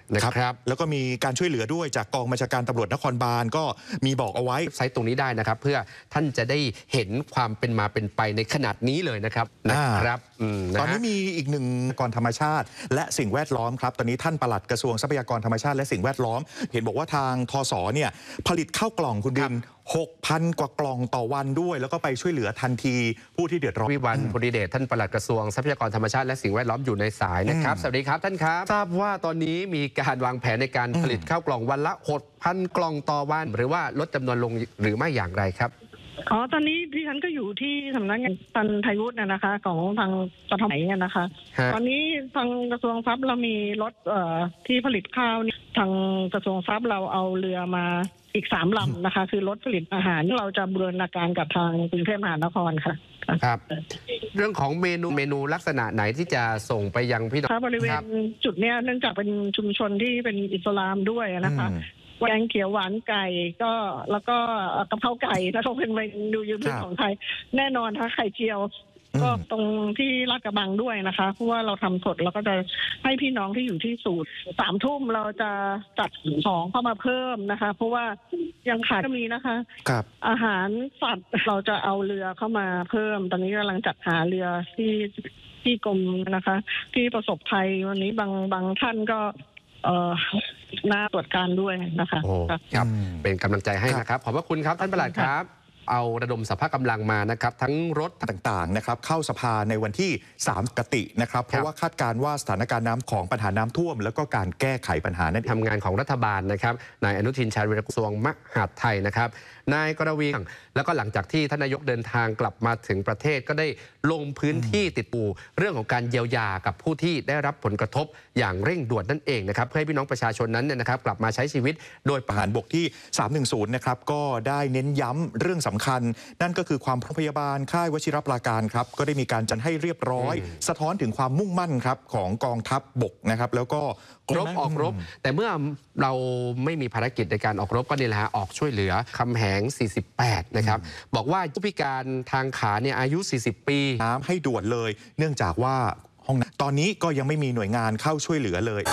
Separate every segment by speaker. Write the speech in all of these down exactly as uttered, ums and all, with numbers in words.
Speaker 1: นะครับ
Speaker 2: แล้วก็มีการช่วยเหลือด้วยจากกองบัญชาการตำรวจนครบาลก็มีบอกเอาไว้
Speaker 1: ไซต์ตรงนี้ได้นะครับเพื่อท่านจะได้เห็นความเป็นมาเป็นไปในขนาดนี้เลยนะครับนะครับ
Speaker 2: ตอนนี้มีอีกหนึ่งกรธรรมชาติและสิ่งแวดล้อมครับตอนนี้ท่านปลัดกระทรวงทรัพยากรธรรมชาติและสิ่งแวดล้อมเห็นบอกว่าทางทสเนี่ยผลิตข้าวกล่องคุณดิน หกพัน กว่ากล่องต่อวันด้วยแล้วก็ไปช่วยเหลือทันทีผู้ที่เดือดร้อน
Speaker 1: วิวัฒน์พลเดชท่านปลัดกระทรวงทรัพยากรธรรมชาติและสิ่งแวดล้อมอยู่ในสายนะครับสวัสดีครับท่านครับทราบว่าตอนนี้มีการวางแผนในการผลิตข้าวกล่องวันละ หกพัน กล่องต่อวันหรือว่าลดจำนวนลงหรือไม่อย่างไรครับ
Speaker 3: อ๋อตอนนี้ดิฉันก็อยู่ที่สำนักงานพันธุ์ไทยวุฒินะคะของทางกทมนะคะตอนนี้ทางกระทรวงทรัพย์เรามีรถเอ่อที่ผลิตข้าวทางกระทรวงทรัพย์เราเอาเรือมาอีกสามลำนะคะคือรถผลิตอาหารเราจะบูรณาการกับทางกรุงเทพมหานครค่ะ
Speaker 1: ครับเรื่องของเมนูเมนูลักษณะไหนที่จะส่งไปยังพี่น้อง
Speaker 3: บริเวณจุดนี้เนื่องจากเป็นชุมชนที่เป็นอิสลามด้วยนะคะแกงเขียวหวานไก่ก็แล้วก็กะเพราไก่ถ้าเขาเป็นเมนูยืมพื้นของไทยแน่นอนถ้าไข่เจียวก็ตรงที่ลาดกระบังด้วยนะคะเพราะว่าเราทำสดเราก็จะให้พี่น้องที่อยู่ที่สูตรสามทุ่มเราจะจัดของเข้ามาเพิ่มนะคะเพราะว่ายังขาดก็มีนะคะ
Speaker 2: ครับ
Speaker 3: อาหารสัตว์เราจะเอาเรือเข้ามาเพิ่มตอนนี้กำลังจัดหาเรือที่ที่กรมนะคะที่ประสบภัยวันนี้บางบางท่านก็เอ่อหน้าตรวจการด้วยนะคะ
Speaker 1: โอ้ครับเป็นกำลังใจให้นะครับขอบพระคุณครับท่านปลัดครับเอาระดมสภาพกำลังมานะครับทั้งรถ
Speaker 2: ต่างๆนะครับเข้าสภาในวันที่สามกตินะครับเพราะว่าคาดการณ์ว่าสถานการณ์น้ำของปัญหาน้ำท่วมแล้วก็การแก้ไขปัญหานั้น
Speaker 1: ทำงานของรัฐบาลนะครับนายอนุทินชาญวิรกูลกระทรวงมหาดไทยนะครับนายกรวีแล้วก็หลังจากที่ท่านนายกเดินทางกลับมาถึงประเทศก็ได้ลงพื้นที่ติดปูเรื่องของการเยียวยากับผู้ที่ได้รับผลกระทบอย่างเร่งด่วนนั่นเองนะครับเพื่อให้พี่น้องประชาชนนั้นเนี่ยนะครับกลับมาใช้ชีวิตโดย
Speaker 2: ทหารบกที่สามหนึ่งศูนย์นะครับก็ได้เน้นย้ำเรื่องสำคัญนั่นก็คือความพร้อมพยาบาลค่ายวชิรปราการครับก็ได้มีการจัดให้เรียบร้อยสะท้อนถึงความมุ่งมั่นครับของกองทัพบกนะครับแล้วก็
Speaker 1: รบออกรบแต่เมื่อเราไม่มีภารกิจในการออกรบก็นี่แหละฮะออกช่วยเหลือคำแหงสี่สิบแปดนะครับบอกว่าผู้พิการทางขาเนี่ยอายุสี่สิบปี
Speaker 2: น้ำให้ด่วนเลยเนื่องจากว่าห้องตอนนี้ก็ยังไม่มีหน่วยงานเข้าช่วยเหลือเลย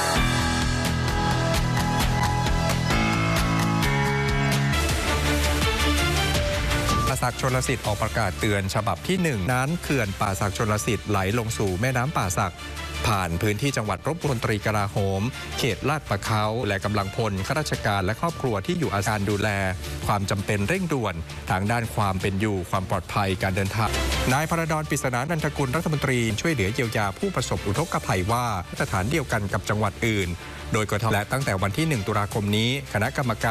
Speaker 4: ป่าสักชลสิทธิ์ออกประกาศเตือนฉบับที่หนึ่งนั้นเขื่อนป่าสักชลสิทธิ์ไหลลงสู่แม่น้ำป่าสักผ่านพื้นที่จังหวัดรบมนตรีกลาโหมเขตลาดปะเขาและกำลังพลข้าราชการและครอบครัวที่อยู่อาศัยดูแลความจำเป็นเร่งด่วนทางด้านความเป็นอยู่ความปลอดภัยการเดินทางนายพระดอนปริศนานันทกุลรัฐมนตรีช่วยเหลือเยียวยาผู้ประสบอุทกภัยว่ามาตรฐานเดียวกันกับจังหวัดอื่นโดยกทมและตั้งแต่วันที่หนึ่งตุลาคมนี้คณะกรรมการ